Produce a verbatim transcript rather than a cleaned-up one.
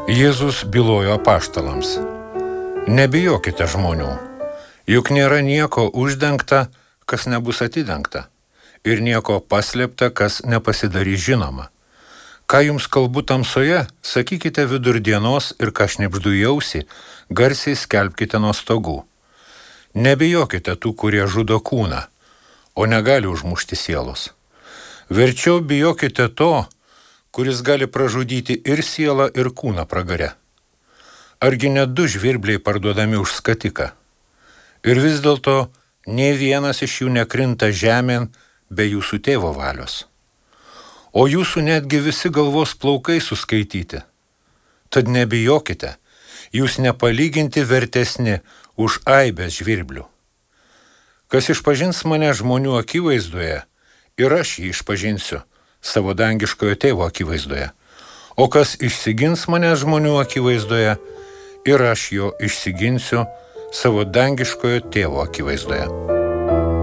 Jėzus bylojo apaštalams: nebijokite žmonių, juk nėra nieko uždengta, kas nebus atidengta, ir nieko paslėpta, kas nepasidarys žinoma. Ką jums kalbu tamsoje, sakykite vidurdienos, ir ką šnibždu į ausį, garsiai skelbkite nuo stogų. Nebijokite tų, kurie žudo kūną, o negali užmušti sielos. Verčiau bijokite to, kuris gali pražudyti ir sielą, ir kūną pragare. Argi net du žvirbliai parduodami už skatiką? Ir vis dėlto nė vienas iš jų nekrinta žemėn be jūsų tėvo valios. O jūsų netgi visi galvos plaukai suskaityti. Tad nebijokite, jūs nepalyginti vertesni už aibės žvirblių. Kas išpažins mane žmonių akivaizdoje, ir aš jį išpažinsiu savo dangiškojo tėvo akivaizdoje. O kas išsigins mane žmonių akivaizdoje, ir aš jo išsiginsiu savo dangiškojo tėvo akivaizdoje.